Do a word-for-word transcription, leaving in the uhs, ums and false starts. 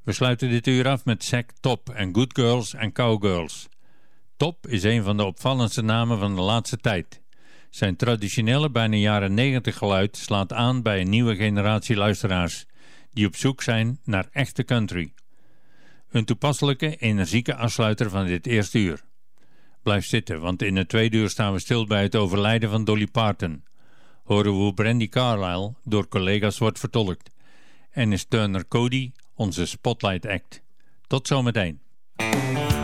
We sluiten dit uur af met Zack Top en Good Girls and Cowgirls. Top is een van de opvallendste namen van de laatste tijd. Zijn traditionele bijna jaren negentig geluid slaat aan bij een nieuwe generatie luisteraars die op zoek zijn naar echte country. Een toepasselijke, energieke afsluiter van dit eerste uur. Blijf zitten, want in het tweede uur staan we stil bij het overlijden van Dolly Parton. Horen we hoe Brandi Carlile door collega's wordt vertolkt. En is Turner Cody onze Spotlight Act. Tot zometeen.